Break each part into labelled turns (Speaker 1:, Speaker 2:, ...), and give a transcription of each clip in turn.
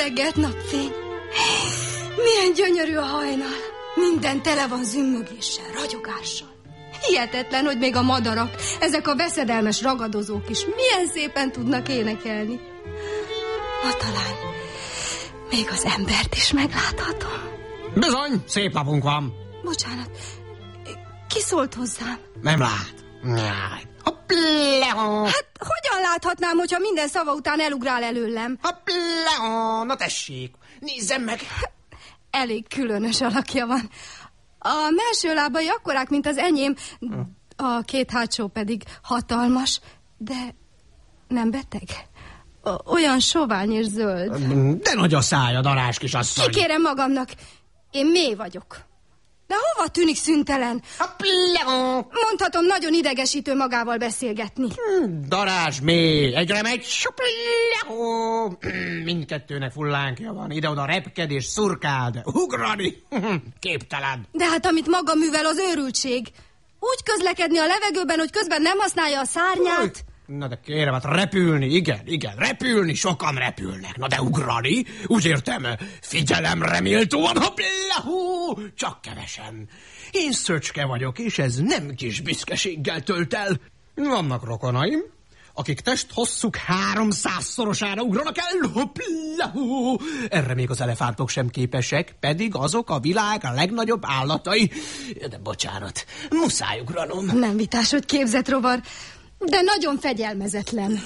Speaker 1: megrengett napfény. Milyen gyönyörű a hajnal. Minden tele van zümmögéssel, ragyogással. Hihetetlen, hogy még a madarak, ezek a veszedelmes ragadozók is milyen szépen tudnak énekelni. Ma talán még az embert is megláthatom.
Speaker 2: Bizony, szép napunk van.
Speaker 1: Bocsánat, ki szólt hozzám?
Speaker 2: Nem lát.
Speaker 1: Hát hogyan láthatnám, hogyha minden szava után elugrál előlem?
Speaker 2: Na tessék, nézzem meg.
Speaker 1: Elég különös alakja van. A melső lábai akkorák, mint az enyém, a két hátsó pedig hatalmas, de nem beteg. Olyan sovány és zöld.
Speaker 2: De nagy a szája, darás kisasszony.
Speaker 1: Kikérem magamnak, én mély vagyok. De hova tűnik szüntelen? Mondhatom, nagyon idegesítő magával beszélgetni.
Speaker 2: Darázs mély, egyre megy. Mindkettőnek fullánkja van. Ide-oda repked és szurkáld. Ugrani. Képtelen.
Speaker 1: De hát amit maga művel, az őrültség. Úgy közlekedni a levegőben, hogy közben nem használja a szárnyát.
Speaker 2: Na de kérem, hát repülni, igen, repülni, sokan repülnek. Na de ugrani, úgy értem, figyelemre méltóan, csak kevesen. Én Szöcske vagyok, és ez nem kis büszkeséggel tölt el. Vannak rokonaim, akik testhosszuk 300-szorosára ugranak el. Erre még az elefántok sem képesek, pedig azok a világ a legnagyobb állatai. De bocsánat, muszáj ugranom.
Speaker 1: Nem vitás, hogy képzett rovar, de nagyon fegyelmezetlen.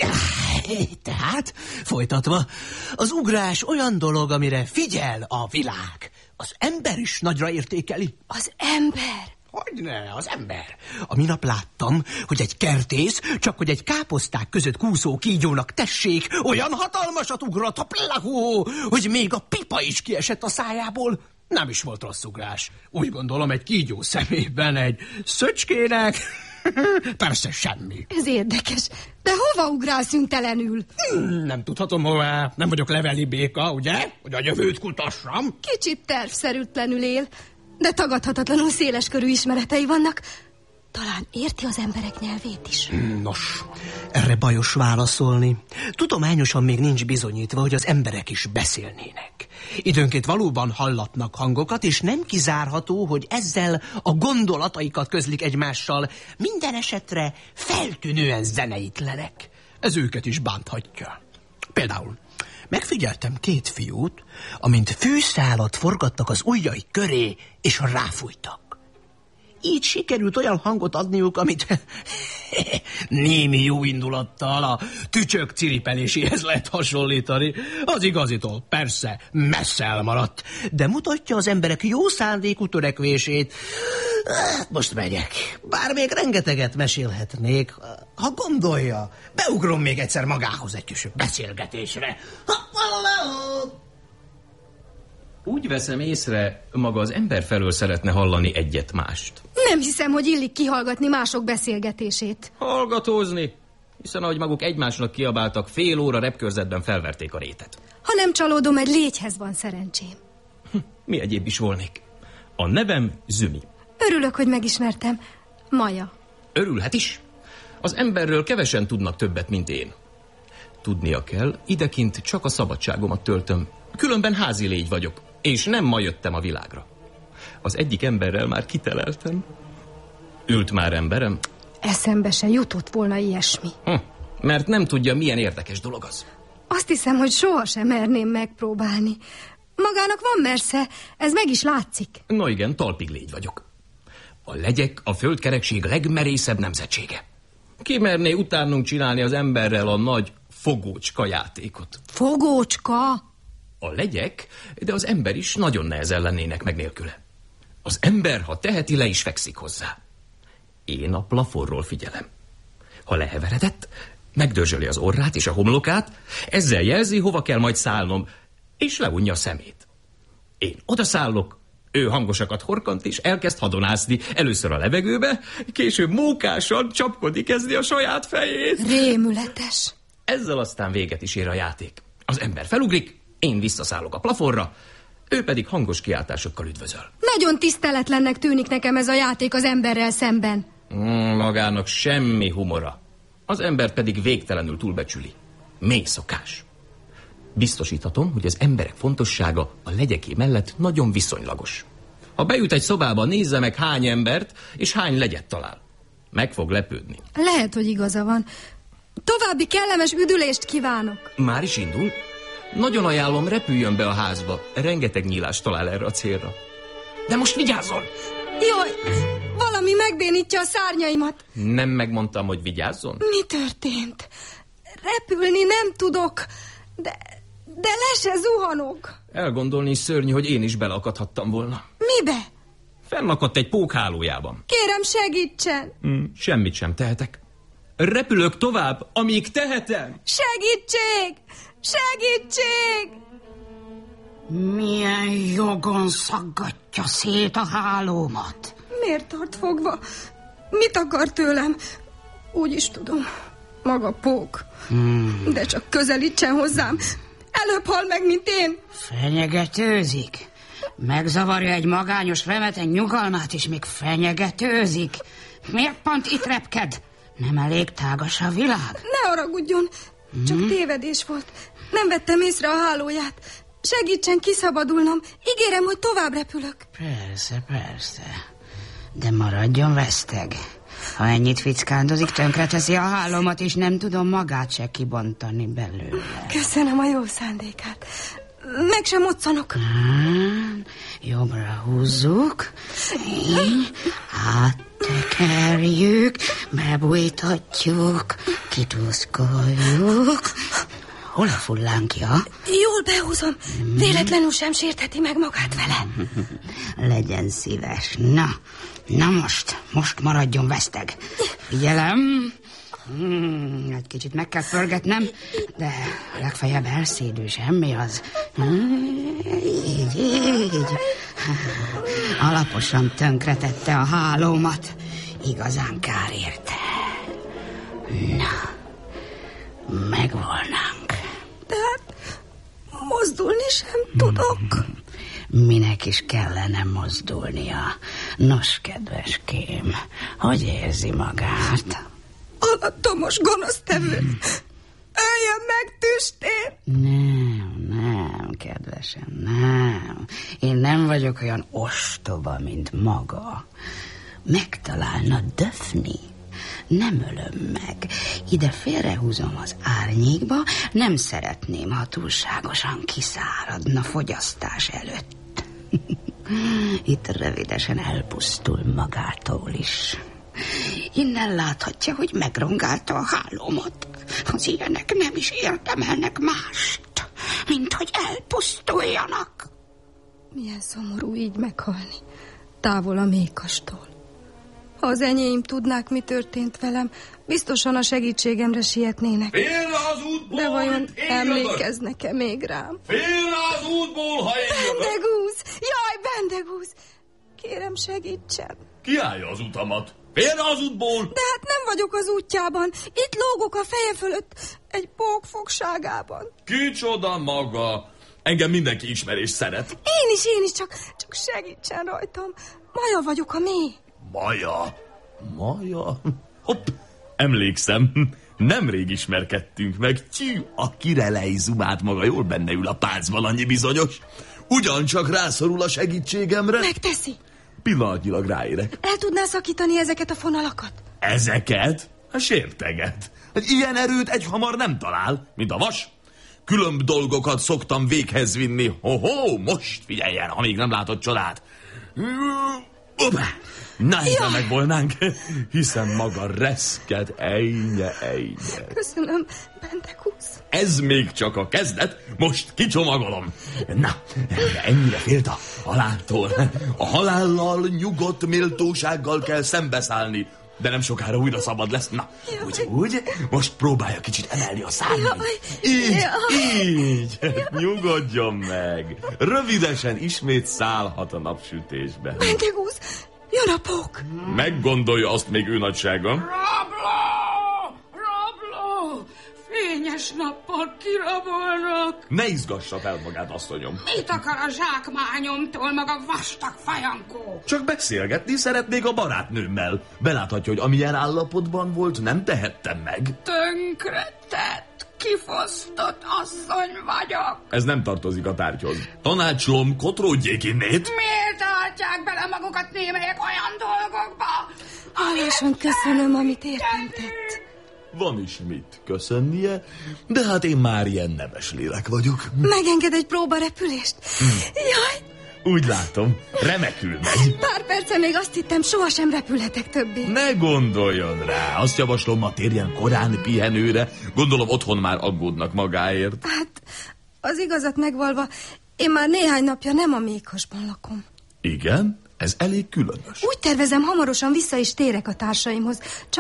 Speaker 2: Tehát, folytatva, az ugrás olyan dolog, amire figyel a világ. Az ember is nagyra értékeli.
Speaker 1: Az ember?
Speaker 2: Hogyne, az ember. A minap láttam, hogy egy kertész, csak hogy egy káposzták között kúszó kígyónak tessék, olyan hatalmasat ugrott, hogy még a pipa is kiesett a szájából. Nem is volt rossz ugrás. Úgy gondolom, egy kígyó szemében egy Szöcskének... Persze semmi.
Speaker 1: Ez érdekes. De hova ugrál szüntelenül?
Speaker 2: Nem tudhatom hová. Nem vagyok leveli béka, ugye? Hogy a jövőt kutassam.
Speaker 1: Kicsit tervszerűtlenül él, de tagadhatatlanul széleskörű ismeretei vannak. Talán érti az emberek nyelvét is.
Speaker 2: Nos, erre bajos válaszolni. Tudományosan még nincs bizonyítva, hogy az emberek is beszélnének. Időnként valóban hallatnak hangokat, és nem kizárható, hogy ezzel a gondolataikat közlik egymással. Minden esetre feltűnően zeneitlenek. Ez őket is bánthatja. Például megfigyeltem két fiút, amint fűszálat forgattak az ujjaik köré, és ráfújtak. Így sikerült olyan hangot adniuk, amit némi jó indulattal a tücsök ciripeléséhez lehet hasonlítani. Az igazitól persze messze elmaradt, de mutatja az emberek jó szándékú törekvését. Hát most megyek. Bár még rengeteget mesélhetnék. Ha gondolja, beugrom még egyszer magához egy kis beszélgetésre.
Speaker 3: Úgy veszem észre, maga az ember felől szeretne hallani egyet-mást.
Speaker 1: Nem hiszem, hogy illik kihallgatni mások beszélgetését.
Speaker 3: Hallgatózni? Hiszen ahogy maguk egymásnak kiabáltak, fél óra repkörzetben felverték a rétet.
Speaker 1: Ha nem csalódom, egy légyhez van szerencsém.
Speaker 3: Mi egyéb is volnék? A nevem Zümi.
Speaker 1: Örülök, hogy megismertem. Maja.
Speaker 3: Örülhet is. Az emberről kevesen tudnak többet, mint én. Tudnia kell, idekint csak a szabadságomat töltöm. Különben házi légy vagyok, és nem ma jöttem a világra. Az egyik emberrel már kiteleltem. Ült már emberem?
Speaker 1: Eszembe se jutott volna ilyesmi.
Speaker 3: Mert nem tudja, milyen érdekes dolog az.
Speaker 1: Azt hiszem, hogy sohasem merném megpróbálni. Magának van mersze, ez meg is látszik.
Speaker 3: No igen, talpig légy vagyok. A legyek a földkerekség legmerészebb nemzetsége. Ki merné utánunk csinálni az emberrel a nagy fogócska játékot?
Speaker 1: Fogócska?
Speaker 3: A legyek, de az ember is nagyon nehezen lennének meg nélküle. Az ember, ha teheti, le is fekszik hozzá. Én a plafonról figyelem. Ha leheveredett, megdörzsöli az orrát és a homlokát, ezzel jelzi, hova kell majd szállnom, és leunja a szemét. Én odaszállok, ő hangosakat horkant, és elkezd hadonászni. Először a levegőbe, később mókásan csapkodni kezdi a saját fejét.
Speaker 1: Rémületes.
Speaker 3: Ezzel aztán véget is ér a játék. Az ember felugrik, én visszaszállok a plafonra, ő pedig hangos kiáltásokkal üdvözöl.
Speaker 1: Nagyon tiszteletlennek tűnik nekem ez a játék az emberrel szemben.
Speaker 3: Magának semmi humora. Az ember pedig végtelenül túlbecsüli. Mély szokás. Biztosíthatom, hogy az emberek fontossága a legyeké mellett nagyon viszonylagos. Ha bejut egy szobába, nézze meg hány embert, és hány legyet talál. Meg fog lepődni.
Speaker 1: Lehet, hogy igaza van. További kellemes üdülést kívánok.
Speaker 3: Már is indul? Nagyon ajánlom, repüljön be a házba. Rengeteg nyílást talál erre a célra. De most vigyázzon!
Speaker 1: Jaj, valami megbénítja a szárnyaimat.
Speaker 3: Nem megmondtam, hogy vigyázzon?
Speaker 1: Mi történt? Repülni nem tudok, de le se zuhanok.
Speaker 3: Elgondolni is szörnyű, hogy én is beleakadhattam volna.
Speaker 1: Mibe?
Speaker 3: Fennakadt egy pókhálójában.
Speaker 1: Kérem, segítsen.
Speaker 3: Semmit sem tehetek. Repülök tovább, amíg tehetem.
Speaker 1: Segítség! Segítség!
Speaker 4: Milyen jogon szaggatja szét a hálómat?
Speaker 1: Miért tart fogva? Mit akar tőlem? Úgy is tudom. Maga pók. De csak közelítsen hozzám. Előbb hal meg, mint én.
Speaker 4: Fenyegetőzik? Megzavarja egy magányos remeten nyugalmát, és még fenyegetőzik? Miért pont itt repked? Nem elég tágas a világ?
Speaker 1: Ne haragudjon, csak tévedés volt. Nem vettem észre a hálóját. Segítsen kiszabadulnom. Ígérem, hogy tovább repülök.
Speaker 4: Persze. De maradjon veszteg. Ha ennyit fickándozik, tönkreteszi a hálómat, és nem tudom magát se kibontani belőle.
Speaker 1: Köszönöm a jó szándékát. Meg sem moccanok.
Speaker 4: Jobbra húzzuk. Áttekerjük, bebújtatjuk, kituszkoljuk. Hol a fullánkja?
Speaker 1: Jól behúzom. Véletlenül sem sértheti meg magát vele.
Speaker 4: Legyen szíves. Na most maradjon veszteg. Figyelem. Egy kicsit meg kell pörgetnem, de legfeljebb elszédül, semmi az. Így. Alaposan tönkretette a hálómat. Igazán kár érte. Na, megvolnánk.
Speaker 1: De hát mozdulni sem tudok.
Speaker 4: Minek is kellene mozdulnia? Nos, kedveském, hogy érzi magát?
Speaker 1: Alattomos gonosztevő. Öljön meg, tüstér!
Speaker 4: Nem, kedvesem, nem. Én nem vagyok olyan ostoba, mint maga. Megtalálna Döfni. Nem ölöm meg. Ide félrehúzom az árnyékba, nem szeretném, ha túlságosan kiszáradna fogyasztás előtt. Itt rövidesen elpusztul magától is. Innen láthatja, hogy megrongálta a hálómat. Az ilyenek nem is érdemelnek mást, mint hogy elpusztuljanak.
Speaker 1: Milyen szomorú így meghalni, távol a mékastól. Ha az enyém tudnák, mi történt velem, biztosan a segítségemre sietnének.
Speaker 5: Félre az útból!
Speaker 1: De vajon emlékeznek-e még rám?
Speaker 5: Félre az útból, ha én jövök!
Speaker 1: Bendegúz! Jaj, Bendegúz! Kérem, segítsen!
Speaker 5: Kiállja az utamat! Félre az útból!
Speaker 1: De hát nem vagyok az útjában. Itt lógok a feje fölött, egy pók fogságában.
Speaker 5: Kicsoda maga! Engem mindenki ismer és szeret.
Speaker 1: Én is, csak segítsen rajtam. Maja vagyok a mély.
Speaker 5: Maja? Hopp, emlékszem. Nemrég ismerkedtünk meg. A kirelejzumát maga jól benne ül a pácban, annyi bizonyos. Ugyancsak rászorul a segítségemre.
Speaker 1: Megteszi.
Speaker 5: Pillanatnyilag ráérek.
Speaker 1: El tudná szakítani ezeket a fonalakat?
Speaker 5: Ezeket? Sérteget. Ilyen erőt egyhamar nem talál, mint a vas. Különb dolgokat szoktam véghez vinni. Most figyeljen, ha még nem látott csodát. Na, ezzel megvolnánk, hiszen maga reszket, ejnye.
Speaker 1: Köszönöm, Bendegúz.
Speaker 5: Ez még csak a kezdet, most kicsomagolom. Na, ennyire félt a haláltól. A halállal nyugodt méltósággal kell szembeszállni, de nem sokára újra szabad lesz. Na, úgy, most próbálja kicsit emelni a szárnyait. Így, nyugodjon meg. Rövidesen ismét szállhat a napsütésbe.
Speaker 1: Bendegúz, jön a pók.
Speaker 5: Meggondolja azt még ő nagysága.
Speaker 4: Rabló! Fényes nappal kirabolnak.
Speaker 5: Ne izgassa fel magát, asszonyom.
Speaker 4: Mit akar a zsákmányomtól maga vastag fajankó?
Speaker 5: Csak beszélgetni szeretnék a barátnőmmel. Beláthatja, hogy amilyen állapotban volt, nem tehettem meg.
Speaker 4: Tönkretett, kifosztott asszony vagyok.
Speaker 5: Ez nem tartozik a tárgyhoz. Tanácsolom, kotródjék innét.
Speaker 4: Miért tartják bele magukat némelyek olyan dolgokba?
Speaker 1: Hálásan köszönöm, amit értem tett.
Speaker 5: Van is mit köszönnie, de hát én már ilyen nemes lélek vagyok.
Speaker 1: Megenged egy próbarepülést? Jaj!
Speaker 5: Úgy látom, remekül megy.
Speaker 1: Pár perce még azt hittem, sohasem repülhetek többé.
Speaker 5: Ne gondoljon rá, azt javaslom, ma térjen korán pihenőre. Gondolom otthon már aggódnak magáért.
Speaker 1: Hát, az igazat megvalva, én már néhány napja nem a Mékhosban lakom.
Speaker 5: Igen? Ez elég különös.
Speaker 1: Úgy tervezem, hamarosan vissza is térek a társaimhoz.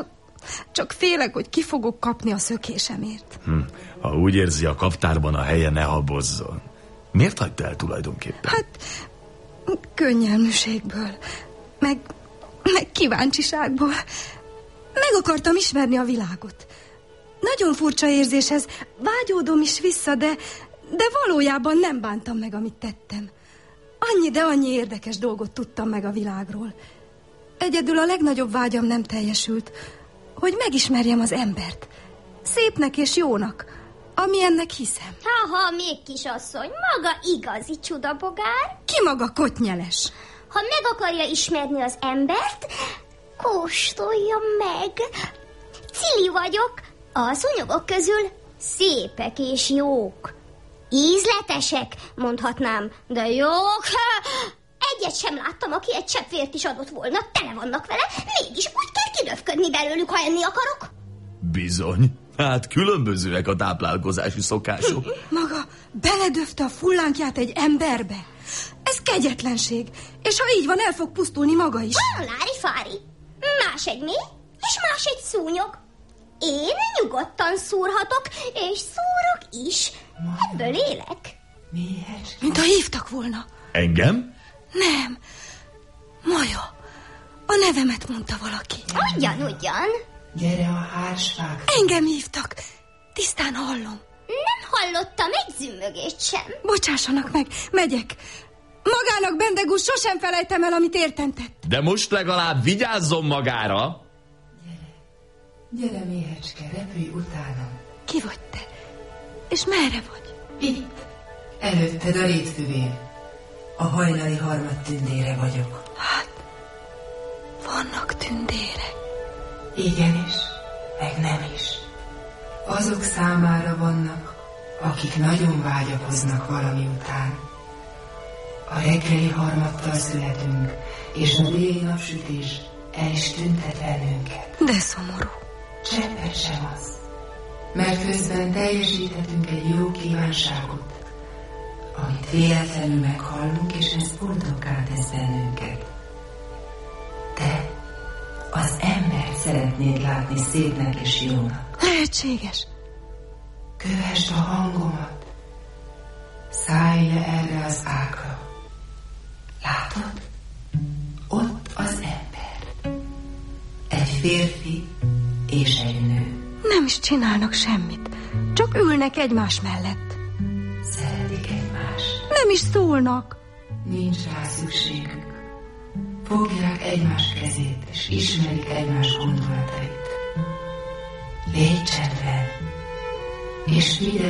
Speaker 1: Csak félek, hogy ki fogok kapni a szökésemért.
Speaker 5: Ha úgy érzi, a kaptárban a helye, ne habozzon. Miért hagyta el tulajdonképpen?
Speaker 1: Hát, könnyelműségből, meg kíváncsiságból. Meg akartam ismerni a világot. Nagyon furcsa érzés ez, vágyódom is vissza, de valójában nem bántam meg, amit tettem. Annyi érdekes dolgot tudtam meg a világról. Egyedül a legnagyobb vágyam nem teljesült, hogy megismerjem az embert. Szépnek és jónak, ami ennek hiszem.
Speaker 6: Ha, még kisasszony, maga igazi csudabogár.
Speaker 1: Ki maga kotnyeles?
Speaker 6: Ha meg akarja ismerni az embert, kóstolja meg. Cili vagyok, a szúnyogok közül szépek és jók. Ízletesek, mondhatnám, de jók. Egyet sem láttam, aki egy csepp vért is adott volna, tele vannak vele, mégis úgy kell kidöfködni belőlük, ha enni akarok.
Speaker 5: Bizony. Hát különbözőek a táplálkozási szokások.
Speaker 1: Maga beledöfte a fullánkját egy emberbe. Ez kegyetlenség. És ha így van, el fog pusztulni maga is.
Speaker 6: Lári-fári. Más egy méh, és más egy szúnyog. Én nyugodtan szúrhatok, és szúrok is. Ebből élek.
Speaker 1: Mint ha hívtak volna.
Speaker 5: Engem?
Speaker 1: Nem. Maja. A nevemet mondta valaki.
Speaker 6: Ugyan.
Speaker 7: Gyere a hársfák.
Speaker 1: Engem hívtak. Tisztán hallom.
Speaker 6: Nem hallottam egy zümmögést sem.
Speaker 1: Bocsássanak meg, megyek. Magának, Bendeg úr, sosem felejtem el, amit értem tett.
Speaker 5: De most legalább vigyázzon magára.
Speaker 7: Gyere, méhecske, repülj utánam.
Speaker 1: Ki vagy te? És merre vagy?
Speaker 7: Itt. Előtted a rétfüvén. A hajnali harmad tündére vagyok.
Speaker 1: Hát, vannak tündérek.
Speaker 7: Igenis, meg nem is. Azok számára vannak, akik nagyon vágyakoznak valami után. A reggeli harmattal születünk, és a déli napsütés el is tüntet bennünket.
Speaker 1: De szomorú.
Speaker 7: Cseppet sem az, mert közben teljesíthetünk egy jó kívánságot, amit véletlenül meghallunk, és ez boldoggá tesz bennünket. Te az embert szeretnéd látni szépnek és jónak.
Speaker 1: Lehetséges.
Speaker 7: Kövesd a hangomat, szállj le erre az ágra. Látod? Ott az ember. Egy férfi és egy nő.
Speaker 1: Nem is csinálnak semmit. Csak ülnek egymás mellett.
Speaker 7: Szeretik egymást.
Speaker 1: Nem is szólnak.
Speaker 7: Nincs rá szükségük. Fogják egymás kezét, és ismerik egymás gondolatait. Légy csendben, és figyelj